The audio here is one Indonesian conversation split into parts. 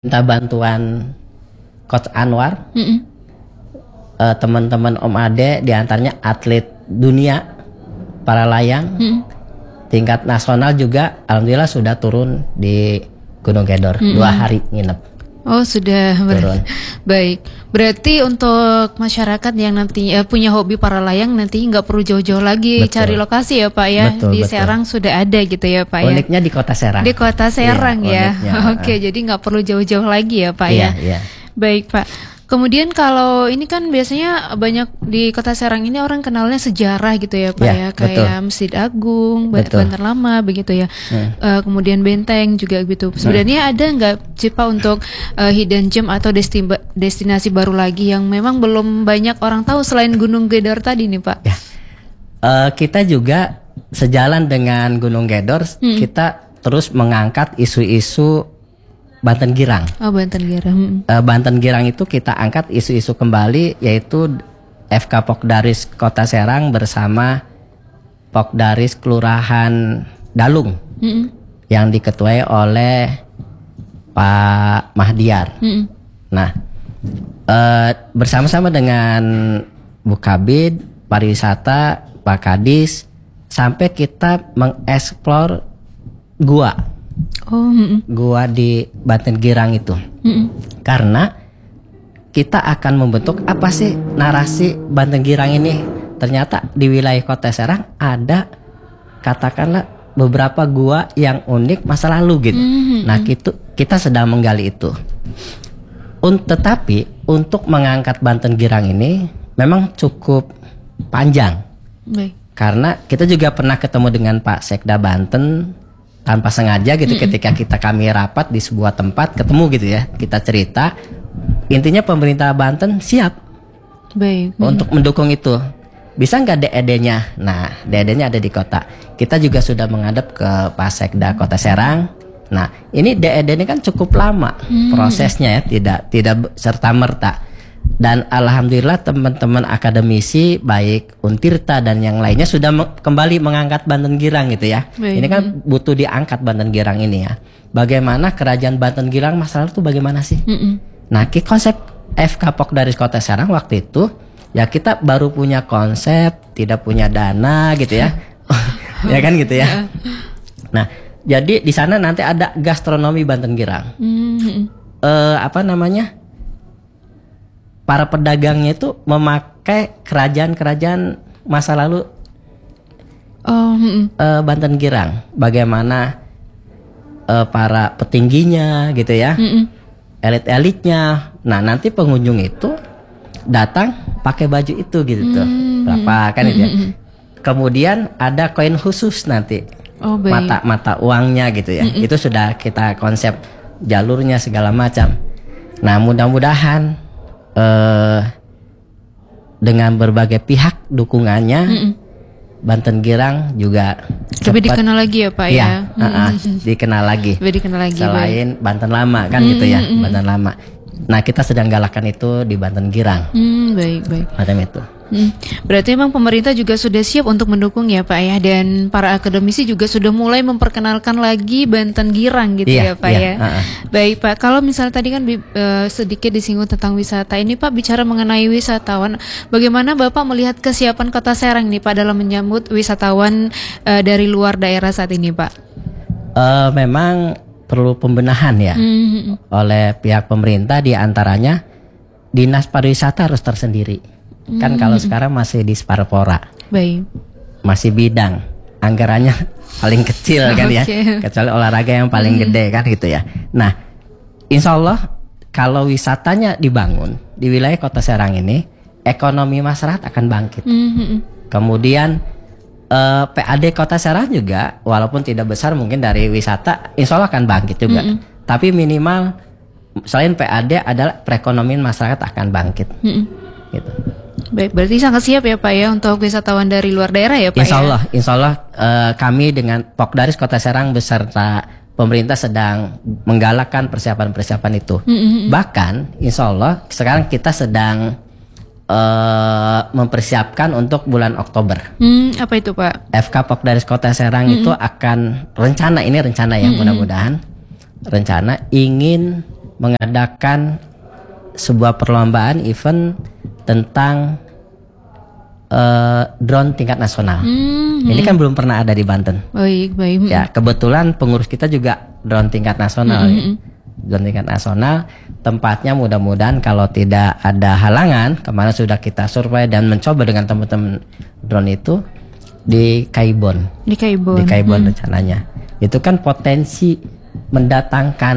minta bantuan Coach Anwar, teman-teman Om Ade, diantaranya atlet dunia para layang, tingkat nasional juga, alhamdulillah sudah turun di Gunung Gedor 2 hari nginep. Oh sudah Turun. Baik. Berarti untuk masyarakat yang nanti punya hobi para layang nanti nggak perlu jauh-jauh lagi Betul. cari lokasi ya Pak ya. Betul, Di betul. Serang sudah ada gitu ya Pak ya. Uniknya di Kota Serang. Di Kota Serang Iya, ya. uniknya. Oke, jadi nggak perlu jauh-jauh lagi ya Pak Iya, ya. iya. Baik Pak. Kemudian kalau ini kan biasanya banyak di Kota Serang ini orang kenalnya sejarah gitu ya Pak Ya, ya, kayak betul. Masjid Agung, Betul. Bantar Lama begitu ya. Kemudian Benteng juga gitu. Sebenarnya ada nggak sih Pak untuk hidden gem atau destinasi baru lagi yang memang belum banyak orang tahu selain Gunung Gedor tadi nih Pak? Ya. Kita juga sejalan dengan Gunung Gedor, kita terus mengangkat isu-isu Banten Girang. Oh Banten Girang. Banten Girang itu kita angkat isu-isu kembali, yaitu FK Pokdaris Kota Serang bersama Pokdaris Kelurahan Dalung yang diketuai oleh Pak Mahdiar. Nah, bersama-sama dengan Bu Kabid, pariwisata, Pak Kadis, sampai kita mengeksplor gua. Gua di Banten Girang itu. Karena kita akan membentuk apa sih narasi Banten Girang ini. Ternyata di wilayah Kota Serang ada katakanlah beberapa gua yang unik masa lalu gitu. Nah, kita sedang menggali itu. Tetapi untuk mengangkat Banten Girang ini memang cukup panjang. Baik. Karena kita juga pernah ketemu dengan Pak Sekda Banten tanpa sengaja gitu, ketika kami rapat di sebuah tempat ketemu gitu ya, kita cerita, intinya pemerintah Banten siap Baik. untuk mendukung itu. Bisa nggak DED-nya? Nah, DED-nya ada di kota. Kita juga sudah menghadap ke Pak Sekda Kota Serang. Nah, ini DED ini kan cukup lama prosesnya ya, tidak serta merta. Dan alhamdulillah teman-teman akademisi baik Untirta dan yang lainnya sudah kembali mengangkat Banten Girang gitu ya. Baik. Ini kan butuh diangkat Banten Girang ini ya. Bagaimana kerajaan Banten Girang masa lalu itu bagaimana sih? Nah, konsep FK Pokdaris Kota Serang waktu itu ya, kita baru punya konsep, tidak punya dana gitu ya. Ya kan gitu ya. Nah, jadi di sana nanti ada gastronomi Banten Girang. Apa namanya? Para pedagangnya itu memakai kerajaan-kerajaan masa lalu Banten Girang. Bagaimana para petingginya gitu ya, elit-elitnya. Nah, nanti pengunjung itu datang pakai baju itu gitu tuh. Berapa kan itu ya. Kemudian ada koin khusus nanti. Oh, baik. Mata uangnya gitu ya. Itu sudah kita konsep jalurnya segala macam. Nah, mudah-mudahan dengan berbagai pihak dukungannya Banten Girang juga Lebih dikenal lagi ya Pak ya. dikenal lagi. Lebih dikenal lagi. Selain Banten Lama kan gitu ya, Banten Lama. Nah, kita sedang galakan itu di Banten Girang. Baik. Macam itu. Berarti memang pemerintah juga sudah siap untuk mendukung ya Pak ya, dan para akademisi juga sudah mulai memperkenalkan lagi Banten Girang gitu ya Pak ya. Baik Pak, kalau misalnya tadi kan sedikit disinggung tentang wisata ini Pak, bicara mengenai wisatawan, bagaimana Bapak melihat kesiapan Kota Serang nih Pak dalam menyambut wisatawan dari luar daerah saat ini Pak? Memang perlu pembenahan ya oleh pihak pemerintah, diantaranya Dinas Pariwisata harus tersendiri. Kan kalau sekarang masih di Sparpora, Baik. masih bidang, anggarannya paling kecil kan ya, kecuali olahraga yang paling gede kan gitu ya. Nah, insya Allah kalau wisatanya dibangun di wilayah Kota Serang ini, ekonomi masyarakat akan bangkit. Kemudian PAD Kota Serang juga walaupun tidak besar mungkin dari wisata, insya Allah akan bangkit juga. Tapi minimal selain PAD adalah perekonomian masyarakat akan bangkit. Gitu. Baik, berarti sangat siap ya Pak ya untuk wisatawan dari luar daerah ya Pak. Insya Allah kami dengan Pokdaris Kota Serang beserta pemerintah sedang menggalakkan persiapan-persiapan itu. Bahkan insya Allah sekarang kita sedang mempersiapkan untuk bulan Oktober. Apa itu Pak? FK Pokdaris Kota Serang itu akan rencana ya mudah-mudahan rencana ingin mengadakan sebuah perlombaan event tentang drone tingkat nasional. Ini kan belum pernah ada di Banten. Baik. Ya, kebetulan pengurus kita juga drone tingkat nasional. Drone tingkat nasional, tempatnya mudah-mudahan kalau tidak ada halangan, kemarin sudah kita survei dan mencoba dengan teman-teman drone itu di Kaibon. Di Kaibon rencananya. Itu kan potensi mendatangkan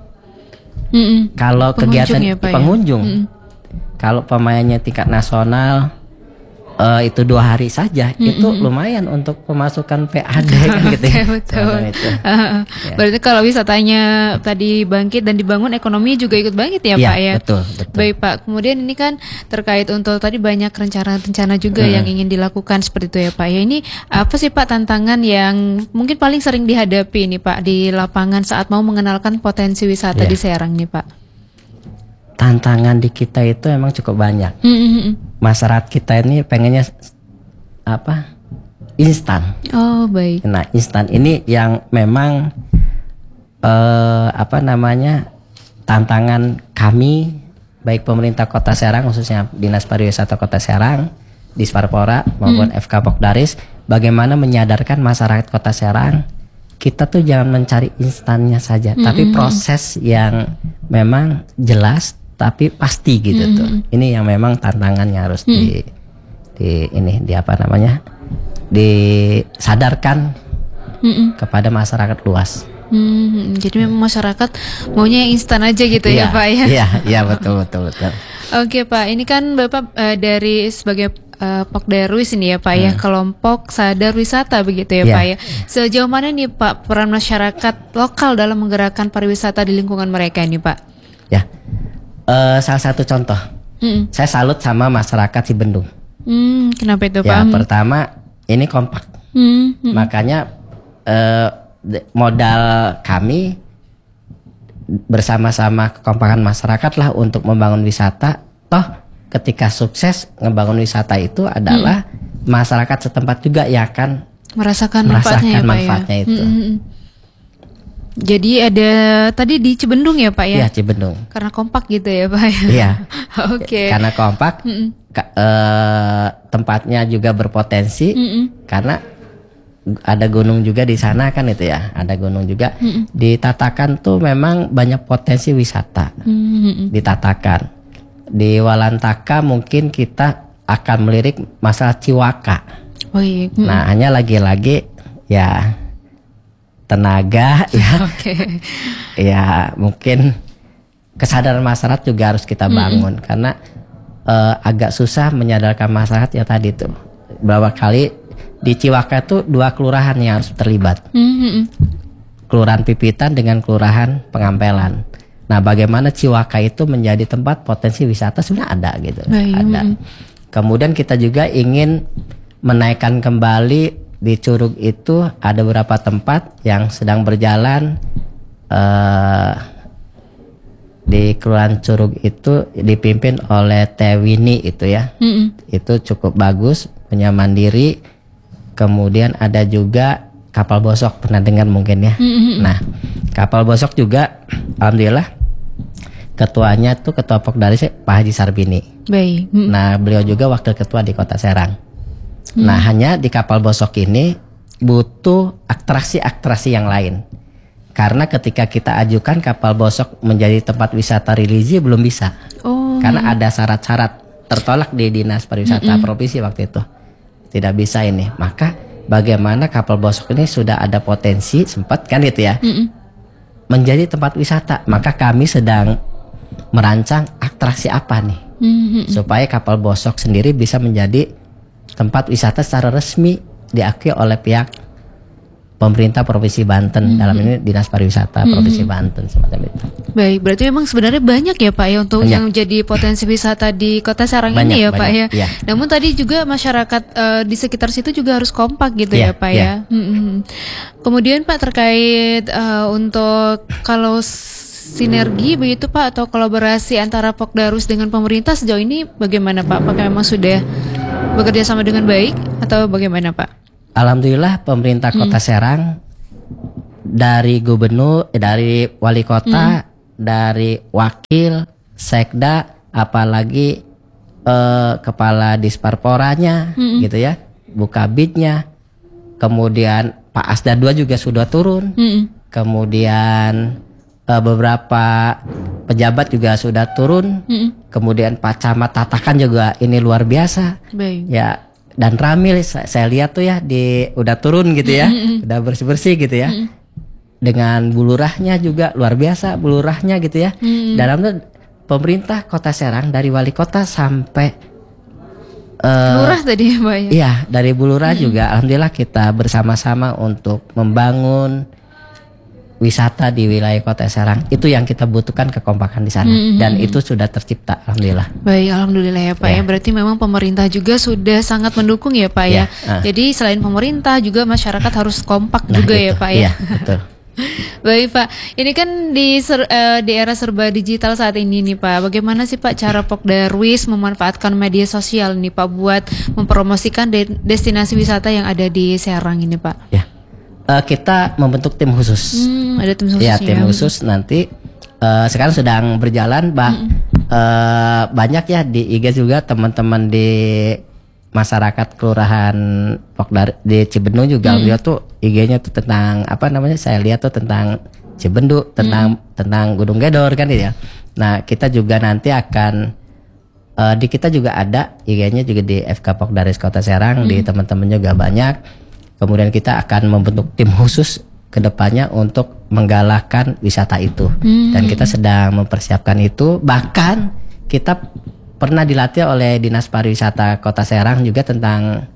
kalau kegiatan ya, pengunjung. Kalau pemainnya tingkat nasional itu 2 hari saja, itu lumayan untuk pemasukan PAD kan gitu ya. Betul. Berarti kalau wisatanya tadi bangkit dan dibangun, ekonomi juga ikut bangkit ya, Pak ya. Betul. Baik Pak, kemudian ini kan terkait untuk tadi banyak rencana-rencana juga yang ingin dilakukan seperti itu ya Pak ya. Ini apa sih Pak tantangan yang mungkin paling sering dihadapi nih Pak di lapangan saat mau mengenalkan potensi wisata di Serang nih Pak? Tantangan di kita itu emang cukup banyak. Masyarakat kita ini pengennya instan. Oh baik. Nah instan ini yang memang tantangan kami, baik pemerintah Kota Serang khususnya Dinas Pariwisata Kota Serang, Disparpora maupun FK Pokdaris, bagaimana menyadarkan masyarakat Kota Serang, kita tuh jangan mencari instannya saja, tapi proses yang memang jelas tapi pasti gitu tuh. Ini yang memang tantangannya harus disadarkan kepada masyarakat luas. Jadi memang masyarakat maunya instan aja gitu ya Pak ya. Iya betul. Oke Pak, ini kan Bapak dari sebagai Pokdarwis ini ya Pak ya, kelompok sadar wisata begitu ya Pak ya. Sejauh mana nih Pak peran masyarakat lokal dalam menggerakkan pariwisata di lingkungan mereka ini Pak? Ya. Salah satu contoh, saya salut sama masyarakat Cibendung. Kenapa itu Pak? Ya, pertama ini kompak, makanya modal kami bersama-sama kekompakan masyarakat lah untuk membangun wisata. Toh ketika sukses ngebangun wisata itu adalah masyarakat setempat juga yang akan merasakan manfaatnya itu. Jadi ada tadi di Cibendung ya Pak ya? Iya Cibendung. Karena kompak gitu ya Pak ya? Iya. Oke. Karena kompak, tempatnya juga berpotensi, karena ada gunung juga di sana kan itu ya, ada gunung juga. Ditatakan tuh memang banyak potensi wisata. Ditatakan. Di Walantaka mungkin kita akan melirik masalah Ciwaka. Oh iya. Nah hanya lagi-lagi ya tenaga ya, ya mungkin kesadaran masyarakat juga harus kita bangun karena agak susah menyadarkan masyarakat ya tadi tuh beberapa kali di Ciwaka itu 2 kelurahan yang harus terlibat, Kelurahan Pipitan dengan Kelurahan Pengampelan. Nah bagaimana Ciwaka itu menjadi tempat potensi wisata sudah ada gitu, ada. Kemudian kita juga ingin menaikkan kembali. Di Curug itu ada beberapa tempat yang sedang berjalan. Di Kelurahan Curug itu dipimpin oleh Teh Winnie itu ya. Itu cukup bagus, punya mandiri. Kemudian ada juga Kapal Bosok, pernah dengar mungkin ya. Nah Kapal Bosok juga alhamdulillah ketuanya tuh Ketua Pokdaris Pak Haji Sarbini. Baik. Nah beliau juga wakil ketua di Kota Serang. Nah hanya di Kapal Bosok ini butuh atraksi-atraksi yang lain. Karena ketika kita ajukan Kapal Bosok menjadi tempat wisata religi belum bisa. Karena ada syarat-syarat tertolak di Dinas Pariwisata Provinsi waktu itu. Tidak bisa ini. Maka bagaimana Kapal Bosok ini sudah ada potensi sempat kan gitu ya. Menjadi tempat wisata. Maka kami sedang merancang atraksi apa nih. Supaya Kapal Bosok sendiri bisa menjadi tempat wisata secara resmi diakui oleh pihak pemerintah Provinsi Banten, dalam ini Dinas Pariwisata Provinsi Banten semacam itu. Baik, berarti memang sebenarnya banyak ya Pak ya untuk yang jadi potensi wisata di Kota Serang ini ya Pak ya. Namun tadi juga masyarakat di sekitar situ juga harus kompak gitu ya Pak ya. Kemudian Pak terkait untuk kalau sinergi begitu Pak atau kolaborasi antara Pokdarus dengan pemerintah sejauh ini bagaimana Pak? Apakah memang sudah bekerja sama dengan baik atau bagaimana Pak? Alhamdulillah pemerintah Kota Serang dari gubernur, dari wali kota dari wakil, sekda, apalagi kepala disparporanya gitu ya, bukabitnya, kemudian Pak Asda 2 juga sudah turun, kemudian beberapa pejabat juga sudah turun, kemudian Pak Camat Tatakan juga ini luar biasa. Baik. Ya, dan Ramil saya lihat tuh ya udah turun gitu ya, udah bersih-bersih gitu ya. Dengan bulurahnya juga luar biasa, bulurahnya gitu ya. Dalam pemerintah Kota Serang dari wali kota sampai lurah tadi ya Pak ya? Iya, dari bulurah juga alhamdulillah kita bersama-sama untuk membangun wisata di wilayah Kota Serang. Itu yang kita butuhkan, kekompakan di sana, dan itu sudah tercipta alhamdulillah. Baik, alhamdulillah ya Pak ya. Berarti memang pemerintah juga sudah sangat mendukung ya Pak ya. Jadi selain pemerintah juga masyarakat harus kompak juga gitu, ya Pak ya. Iya, betul. Baik Pak, ini kan di era serba digital saat ini nih Pak, bagaimana sih Pak cara Pokdarwis memanfaatkan media sosial nih Pak buat mempromosikan destinasi wisata yang ada di Serang ini Pak? Ya, kita membentuk tim khusus. Ada tim khusus ya? Tim khusus nanti sekarang sedang berjalan, banyak ya di IG juga teman-teman di masyarakat kelurahan di Cibendu juga dia tuh IG-nya tuh tentang apa namanya, saya lihat tuh tentang Cibendu, tentang Gunung Gedor kan ya. Nah, kita juga nanti akan di kita juga ada IG-nya juga di FK Pokdaris Kota Serang, di teman-teman juga banyak. Kemudian kita akan membentuk tim khusus ke depannya untuk menggalakkan wisata itu. Dan kita sedang mempersiapkan itu, bahkan kita pernah dilatih oleh Dinas Pariwisata Kota Serang juga tentang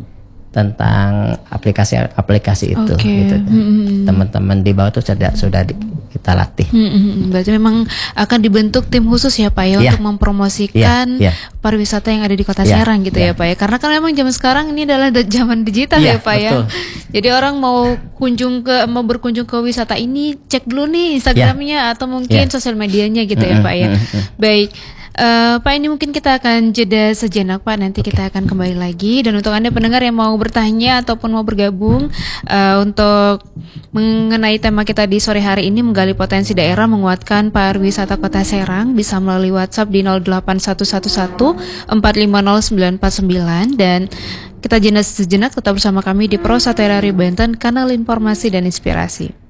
aplikasi itu gitu. Teman-teman di bawah itu sudah kita latih. Berarti memang akan dibentuk tim khusus ya Pak ya, untuk mempromosikan pariwisata yang ada di Kota Serang gitu ya Pak ya. Karena kan memang zaman sekarang ini adalah zaman digital ya Pak ya. Jadi orang mau berkunjung ke wisata ini, cek dulu nih Instagramnya atau mungkin sosial medianya gitu ya Pak ya. Baik. Pak, ini mungkin kita akan jeda sejenak Pak, nanti kita akan kembali lagi. Dan untuk Anda pendengar yang mau bertanya ataupun mau bergabung untuk mengenai tema kita di sore hari ini, menggali potensi daerah menguatkan pariwisata Kota Serang, bisa melalui WhatsApp di 08111 450949. Dan kita jeda sejenak, tetap bersama kami di Pro 1 RRI Banten, kanal informasi dan inspirasi.